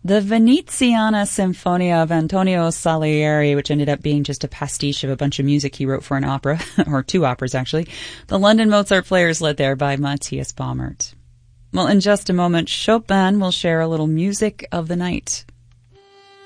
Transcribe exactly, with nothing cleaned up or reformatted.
The Veneziana Sinfonia of Antonio Salieri, which ended up being just a pastiche of a bunch of music he wrote for an opera, or two operas actually. The London Mozart Players led there by Matthias Baumert. Well, in just a moment, Chopin will share a little music of the night.